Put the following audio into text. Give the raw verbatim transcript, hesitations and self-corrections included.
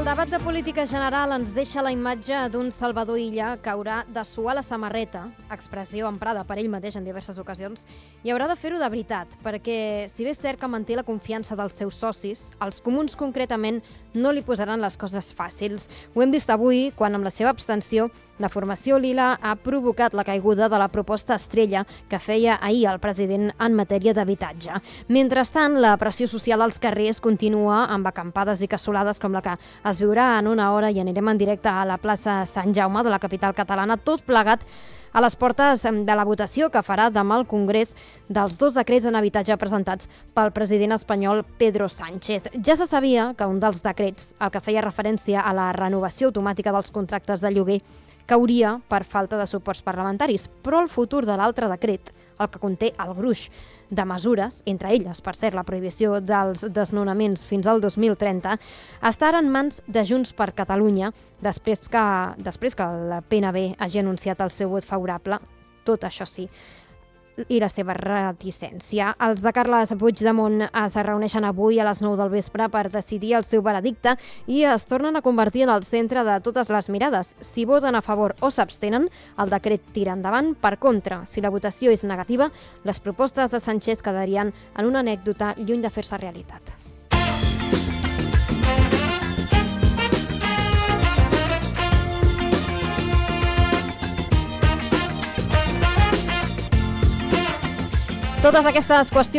El debat de política general ens deixa la imatge d'un Salvador Illa que haurà de suar la samarreta, expressió emprada per ell mateix en diverses ocasions, i haurà de fer-ho de veritat, perquè si bé és cert que manté la confiança dels seus socis, els comuns concretament no li posaran les coses fàcils. Ho hem vist avui, quan amb la seva abstenció la formació lila ha provocat la caiguda de la proposta estrella que feia ahir el president en matèria d'habitatge. Mentrestant, la pressió social als carrers continua amb acampades i cassolades com la que es viurà en una hora i anirem en directe a la plaça Sant Jaume de la capital catalana, tot plegat a les portes de la votació que farà demà el Congrés dels dos decrets en habitatge presentats pel president espanyol Pedro Sánchez. Ja se sabia que un dels decrets, el que feia referència a la renovació automàtica dels contractes de lloguer, cauria per falta de suports parlamentaris, però el futur de l'altre decret, el que conté el gruix de mesures, entre elles, per cert, la prohibició dels desnonaments fins al dos mil trenta, està ara en mans de Junts per Catalunya, després que, després que la P N B hagi anunciat el seu vot favorable, tot això sí, i la seva reticència. Els de Carles Puigdemont es reuneixen avui a les nou del vespre per decidir el seu veredicte i es tornen a convertir en el centre de totes les mirades. Si voten a favor o s'abstenen, el decret tira endavant. Per contra, si la votació és negativa, les propostes de Sánchez quedarien en una anècdota lluny de fer-se realitat. Totes aquestes qüestions